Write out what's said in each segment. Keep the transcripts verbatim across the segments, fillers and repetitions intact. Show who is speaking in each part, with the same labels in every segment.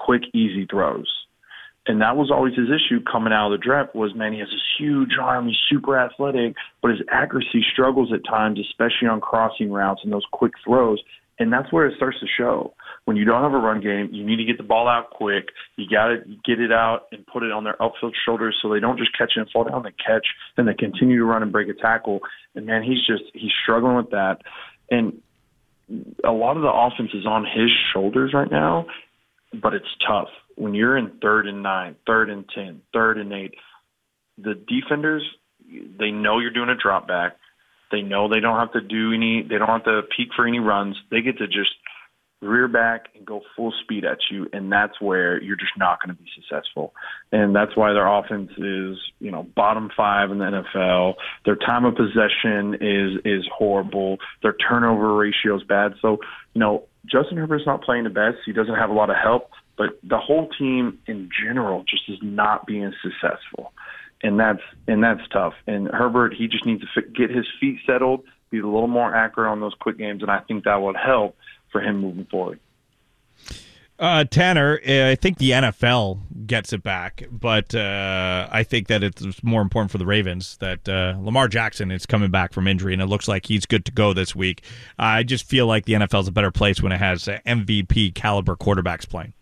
Speaker 1: quick, easy throws. And that was always his issue coming out of the draft was, man, he has this huge arm, he's super athletic, but his accuracy struggles at times, especially on crossing routes and those quick throws. And that's where it starts to show. When you don't have a run game, you need to get the ball out quick. You got to get it out and put it on their outfield shoulders so they don't just catch it and fall down. They catch, then they continue to run and break a tackle. And, man, he's just he's struggling with that. And a lot of the offense is on his shoulders right now, but it's tough. When you're in third and nine, third and ten, third and eight, the defenders, they know you're doing a drop back. They know they don't have to do any, they don't have to peek for any runs. They get to just rear back and go full speed at you, and that's where you're just not going to be successful. And that's why their offense is, you know, bottom five in the N F L. Their time of possession is is horrible. Their turnover ratio is bad. So, you know, Justin Herbert's not playing the best. He doesn't have a lot of help, but the whole team in general just is not being successful. And that's and that's tough. And Herbert, he just needs to fit, get his feet settled, be a little more accurate on those quick games, and I think that would help for him moving forward.
Speaker 2: Uh, Tanner, I think the N F L gets it back, but uh, I think that it's more important for the Ravens that uh, Lamar Jackson is coming back from injury, and it looks like he's good to go this week. I just feel like the N F L is a better place when it has M V P caliber quarterbacks playing.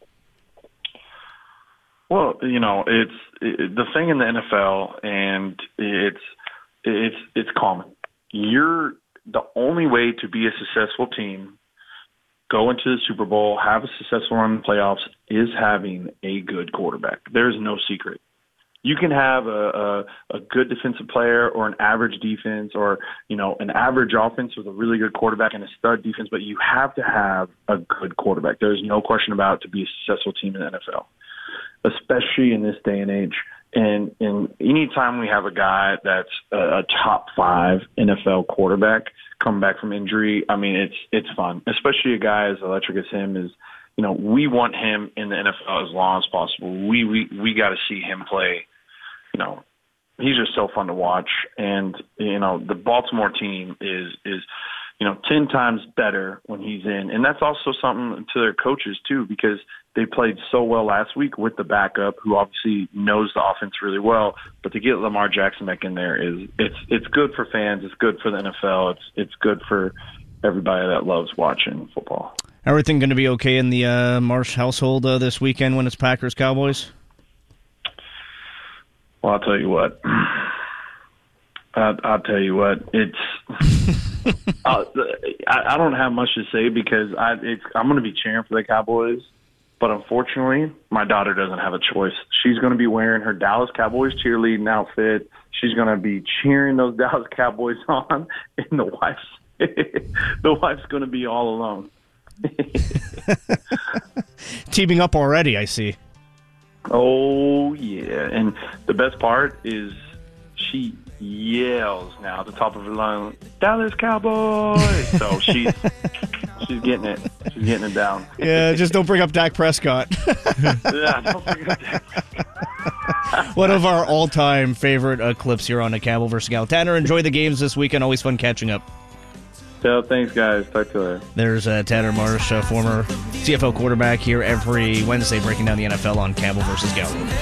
Speaker 1: Well, you know, it's it, the thing in the N F L, and it's it's it's common. You're the only way to be a successful team, go into the Super Bowl, have a successful run in the playoffs, is having a good quarterback. There's no secret. You can have a, a, a good defensive player or an average defense or, you know, an average offense with a really good quarterback and a stud defense, but you have to have a good quarterback. There's no question about it to be a successful team in the N F L, especially in this day and age. And, and anytime we have a guy that's a, a top five N F L quarterback come back from injury, I mean, it's it's fun, especially a guy as electric as him is, you know, we want him in the N F L as long as possible. We we, we got to see him play. You know, he's just so fun to watch. And, you know, the Baltimore team is, is you know, ten times better when he's in. And that's also something to their coaches, too, because they played so well last week with the backup, who obviously knows the offense really well. But to get Lamar Jackson back in there is it's it's good for fans. It's good for the N F L. It's it's good for everybody that loves watching football.
Speaker 3: Everything going to be okay in the uh, Marsh household uh, this weekend when it's Packers Cowboys?
Speaker 1: Well, I'll tell you what. I'll, I'll tell you what. It's uh, I, I don't have much to say because I it's, I'm going to be cheering for the Cowboys. But unfortunately, my daughter doesn't have a choice. She's going to be wearing her Dallas Cowboys cheerleading outfit. She's going to be cheering those Dallas Cowboys on, and the wife's the wife's going to be all alone.
Speaker 3: Teaming up already, I see.
Speaker 1: Oh yeah, and the best part is she yells now at the top of her lungs, "Dallas Cowboys!" So she's she's getting it. She's getting it down.
Speaker 3: Yeah, just don't bring up Dak Prescott.
Speaker 1: Yeah, don't bring up Dak Prescott.
Speaker 3: One of our all-time favorite uh, clips here on the Campbell versus Gal. Tanner, enjoy the games this weekend. Always fun catching up.
Speaker 1: Yeah, thanks, guys. Talk to you later.
Speaker 3: There's uh, Tanner Marsh, uh, former C F L quarterback, here every Wednesday breaking down the N F L on Campbell versus Gal.